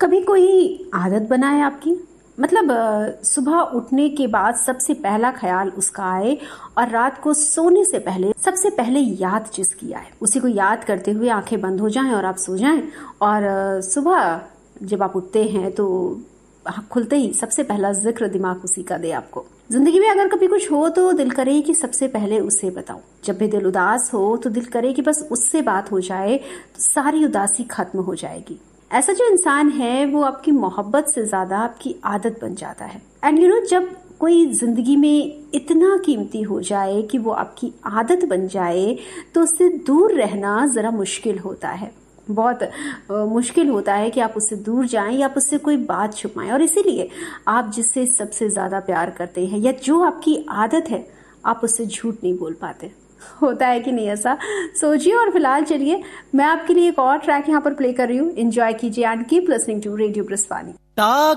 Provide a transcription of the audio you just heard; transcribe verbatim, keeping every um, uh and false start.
कभी कोई आदत बनाए आपकी, मतलब सुबह उठने के बाद सबसे पहला ख्याल उसका आए और रात को सोने से पहले सबसे पहले याद जिसकी आए उसी को याद करते हुए आंखें बंद हो जाएं और आप सो जाएं, और सुबह जब आप उठते हैं तो खुलते ही सबसे पहला जिक्र दिमाग उसी का दे आपको। जिंदगी में अगर कभी कुछ हो तो दिल करे कि सबसे पहले उससे बताओ। जब भी दिल उदास हो तो दिल करे कि बस उससे बात हो जाए तो सारी उदासी खत्म हो जाएगी। ऐसा जो इंसान है वो आपकी मोहब्बत से ज्यादा आपकी आदत बन जाता है। एंड यू नो, जब कोई जिंदगी में इतना कीमती हो जाए कि वो आपकी आदत बन जाए तो उससे दूर रहना जरा मुश्किल होता है। बहुत मुश्किल होता है कि आप उससे दूर जाएं या आप उससे कोई बात छुपाएं। और इसीलिए आप जिससे सबसे ज्यादा प्यार करते हैं या जो आपकी आदत है, आप उससे झूठ नहीं बोल पाते। होता है कि नहीं ऐसा? सोचिए। और फिलहाल चलिए मैं आपके लिए एक और ट्रैक यहाँ पर प्ले कर रही हूँ, एंजॉय कीजिए and keep listening to radio ब्रिस्वानी।